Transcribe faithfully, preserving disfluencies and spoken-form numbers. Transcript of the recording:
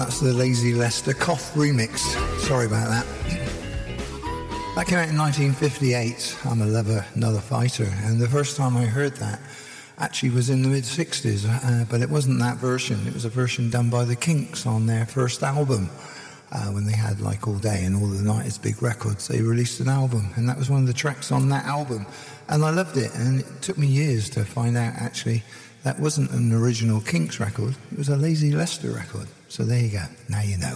That's the Lazy Lester Cough remix. Sorry about that. That came out in nineteen fifty-eight. I'm a lover, another fighter. And the first time I heard that actually was in the mid-sixties. Uh, but it wasn't that version. It was a version done by the Kinks on their first album. Uh, when they had Like All Day and All the nineties big records, they released an album. And that was one of the tracks on that album. And I loved it. And it took me years to find out actually that wasn't an original Kinks record. It was a Lazy Lester record. So there you go. Now you know.